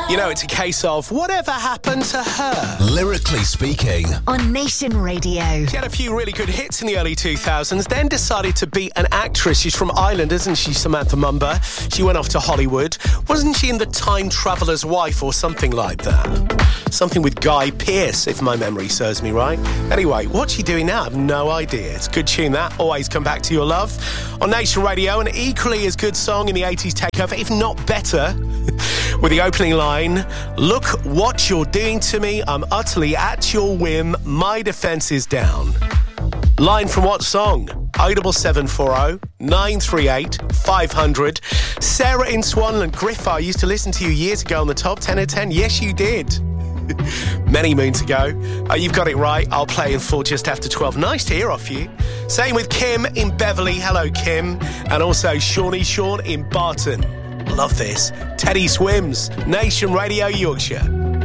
You know, it's a case of whatever happened to her. Lyrically speaking. On Nation Radio. She had a few really good hits in the early 2000s, then decided to be an actress. She's from Ireland, isn't she, Samantha Mumba? She went off to Hollywood. Wasn't she in The Time Traveller's Wife or something like that? Something with Guy Pearce, if my memory serves me right. Anyway, what's she doing now? I have no idea. It's a good tune, that. Always Come Back to Your Love. On Nation Radio, an equally as good song in the 80s takeover, if not better, with the opening line, look what you're doing to me, I'm utterly at your whim, my defence is down. Line from what song? 07740 938 500. Sarah in Swanland. Griff, I used to listen to you years ago on the Top 10 at 10. Yes, you did. Many moons ago. You've got it right. I'll play in full just after 12. Nice to hear off you. Same with Kim in Beverley. Hello, Kim. And also Shawnee Sean in Barton. Love this. Teddy Swims, Nation Radio Yorkshire.